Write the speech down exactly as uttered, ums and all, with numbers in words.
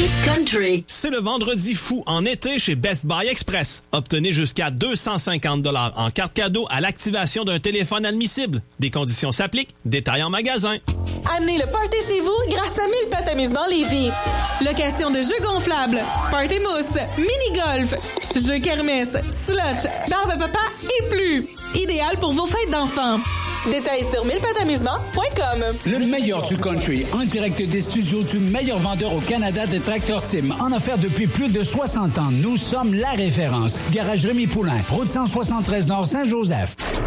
Country. C'est le vendredi fou en été chez Best Buy Express. Obtenez jusqu'à deux cent cinquante dollars en carte cadeau à l'activation d'un téléphone admissible. Des conditions s'appliquent. Détails en magasin. Amenez le party chez vous grâce à mille pattes amusement Lévis. Location de jeux gonflables, party mousse, mini-golf, jeux kermesse, slush, barbe papa et plus. Idéal pour vos fêtes d'enfants. Détails sur mille pattes amusement point com. Le meilleur du country, en direct des studios du meilleur vendeur au Canada de Tracteur Tim. En affaires depuis plus de soixante ans, nous sommes la référence. Garage Rémi Poulain, route cent soixante-treize Nord Saint-Joseph.